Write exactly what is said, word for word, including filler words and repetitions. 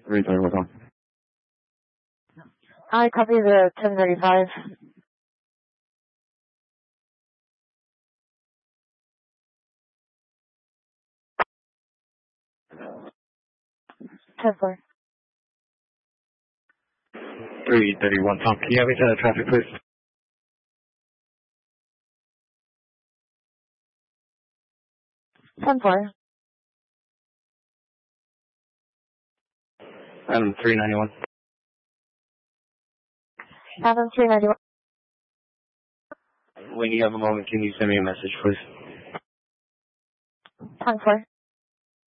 three thirty-one Tom. I copy the ten thirty-five. ten four. three thirty-one Tom. Can you have me to the traffic, please? ten four. Adam three ninety-one. Adam three ninety-one. When you have a moment, can you send me a message, please? ten four.